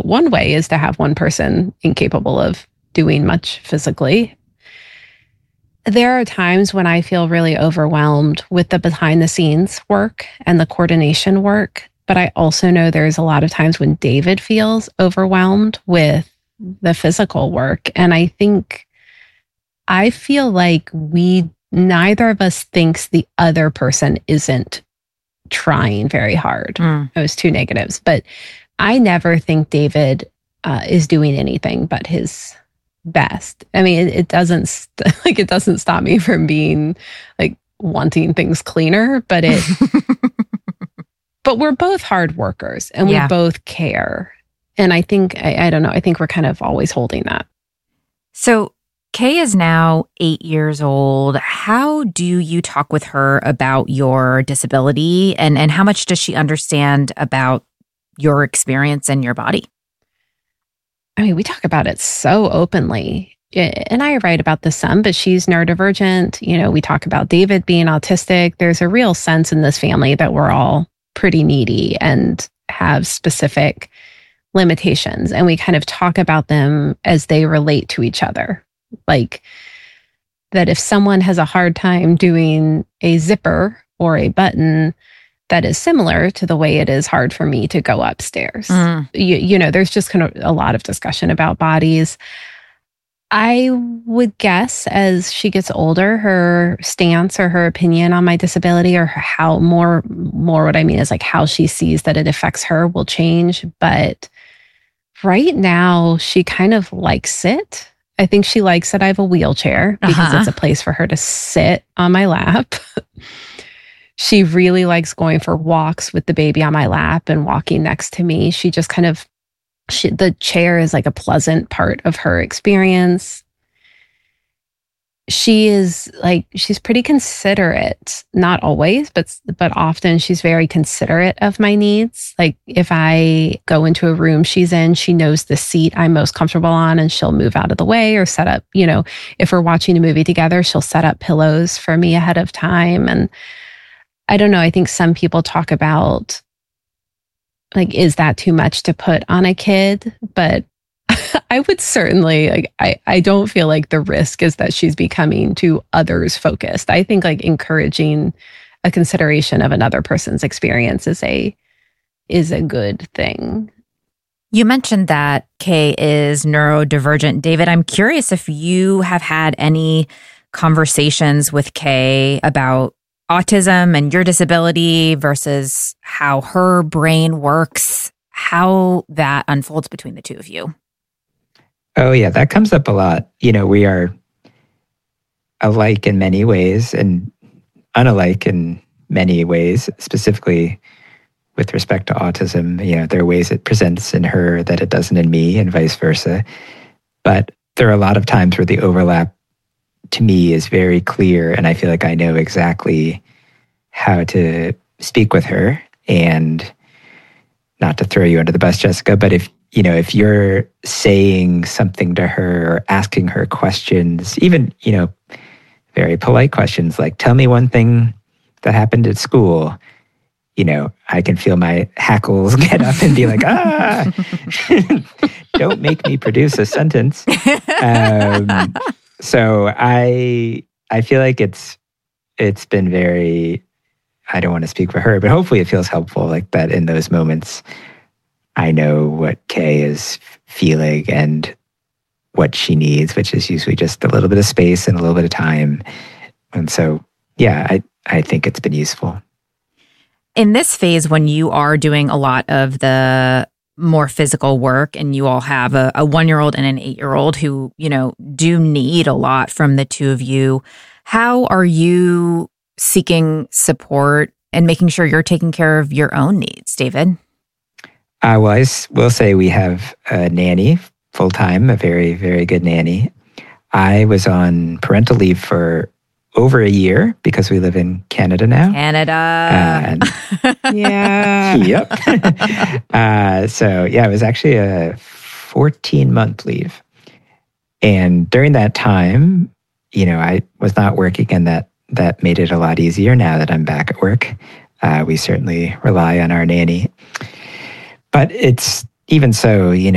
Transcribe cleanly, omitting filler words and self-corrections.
one way is to have one person incapable of doing much physically. There are times when I feel really overwhelmed with the behind the scenes work and the coordination work. But I also know there's a lot of times when David feels overwhelmed with the physical work. And I feel like neither of us thinks the other person isn't trying very hard. Those two negatives. But I never think David is doing anything but his best. I mean, it doesn't stop me from being like wanting things cleaner, but but we're both hard workers and we both care. And I think, I don't know, I think we're kind of always holding that. So Kay is now 8 years old. How do you talk with her about your disability and how much does she understand about your experience and your body? I mean, we talk about it so openly. And I write about this some, but she's neurodivergent. You know, we talk about David being autistic. There's a real sense in this family that we're all pretty needy and have specific limitations. And we kind of talk about them as they relate to each other. Like that if someone has a hard time doing a zipper or a button, that is similar to the way it is hard for me to go upstairs. You know, there's just kind of a lot of discussion about bodies. I would guess as she gets older, her stance or her opinion on my disability or how more what I mean is like how she sees that it affects her will change. But right now, she kind of likes it. I think she likes that I have a wheelchair because it's a place for her to sit on my lap. She really likes going for walks with the baby on my lap and walking next to me. She just kind of, the chair is like a pleasant part of her experience. She's pretty considerate, not always, but often she's very considerate of my needs. Like if I go into a room she's in, she knows the seat I'm most comfortable on and she'll move out of the way or set up, you know, if we're watching a movie together, she'll set up pillows for me ahead of time. And I don't know, I think some people talk about like, is that too much to put on a kid? But I would certainly, like, I don't feel like the risk is that she's becoming too others focused. I think like encouraging a consideration of another person's experience is a good thing. You mentioned that Kay is neurodivergent. David, I'm curious if you have had any conversations with Kay about autism and your disability versus how her brain works, how that unfolds between the two of you. Oh, yeah, that comes up a lot. You know, we are alike in many ways and unalike in many ways, specifically with respect to autism. You know, there are ways it presents in her that it doesn't in me and vice versa. But there are a lot of times where the overlap to me is very clear and I feel like I know exactly how to speak with her. And not to throw you under the bus, Jessica, but if you're saying something to her or asking her questions, even, you know, very polite questions like, tell me one thing that happened at school, you know, I can feel my hackles get up and be like, don't make me produce a sentence. So I feel like it's been very, I don't want to speak for her, but hopefully it feels helpful like that in those moments. I know what Kay is feeling and what she needs, which is usually just a little bit of space and a little bit of time. And so, yeah, I think it's been useful. In this phase, when you are doing a lot of the more physical work and you all have a 1-year-old and an 8-year-old who, you know, do need a lot from the two of you, how are you seeking support and making sure you're taking care of your own needs, David? Well, I will say we have a nanny full-time, a very, very good nanny. I was on parental leave for over a year because we live in Canada now. Canada. Yeah. Yep. So, yeah, it was actually a 14-month leave. And during that time, you know, I was not working and that made it a lot easier now that I'm back at work. We certainly rely on our nanny. But it's even so, you know,